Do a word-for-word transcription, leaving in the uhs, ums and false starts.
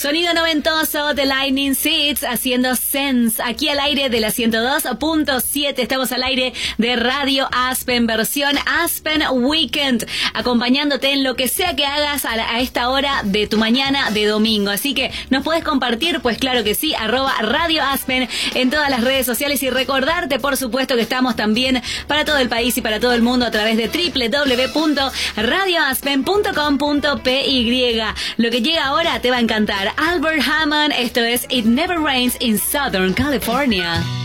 Sonido noventoso de Lightning Seeds haciendo Sense aquí al aire de la ciento dos punto siete. Estamos al aire de Radio Aspen, versión Aspen Weekend, acompañándote en lo que sea que hagas a, la, a esta hora de tu mañana de domingo. Así que nos puedes compartir, pues claro que sí, arroba Radio Aspen en todas las redes sociales y recordarte, por supuesto, que estamos también para todo el país y para todo el mundo a través de doble u doble u doble u punto radio aspen punto com punto p y. Lo que llega ahora te va a encantar. Albert Hammond, esto es It Never Rains in Southern California.